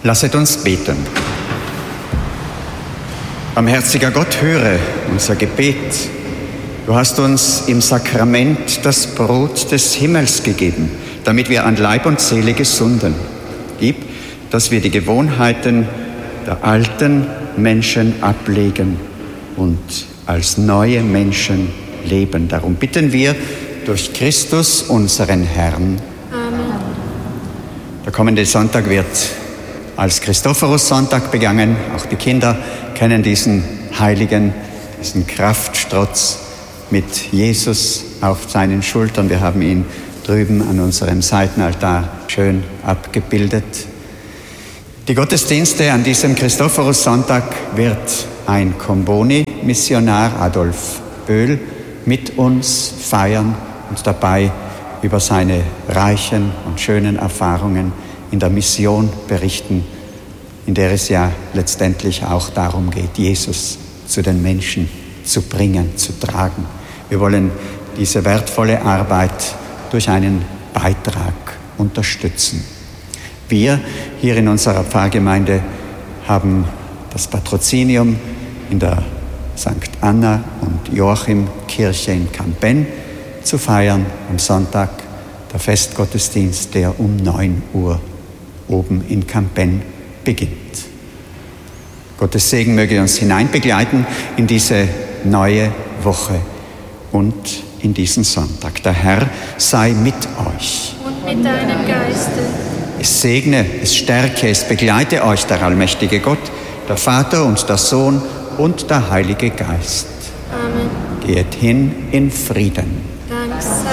Lasset uns beten. Barmherziger Gott, höre unser Gebet. Du hast uns im Sakrament das Brot des Himmels gegeben, damit wir an Leib und Seele gesunden. Gib, dass wir die Gewohnheiten der alten Menschen ablegen und als neue Menschen leben. Darum bitten wir durch Christus, unseren Herrn. Amen. Der kommende Sonntag wird als Christophorus-Sonntag begangen. Auch die Kinder kennen diesen Heiligen, diesen Kraftstrotz mit Jesus auf seinen Schultern. Wir haben ihn drüben an unserem Seitenaltar schön abgebildet. Die Gottesdienste an diesem Christophorus-Sonntag wird ein Comboni-Missionar, Adolf Böhl, mit uns feiern und dabei über seine reichen und schönen Erfahrungen in der Mission berichten, in der es ja letztendlich auch darum geht, Jesus zu den Menschen zu bringen, zu tragen. Wir wollen diese wertvolle Arbeit durch einen Beitrag unterstützen. Wir hier in unserer Pfarrgemeinde haben das Patrozinium in der St. Anna und Joachim Kirche in Campen zu feiern am Sonntag, der Festgottesdienst, der um 9 Uhr oben in Campen beginnt. Gottes Segen möge uns hineinbegleiten in diese neue Woche und in diesen Sonntag. Der Herr sei mit euch. Und mit deinem Geiste. Es segne, es stärke, es begleite euch der allmächtige Gott, der Vater und der Sohn und der Heilige Geist. Amen. Geht hin in Frieden. Dank sei